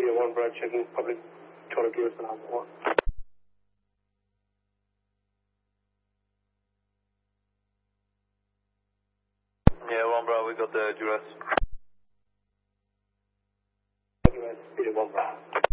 Speedo 1, Brad, checking public total gears on Alpha 1. Yeah, 1, Brad, we got the duress. Speedo 1, Brad.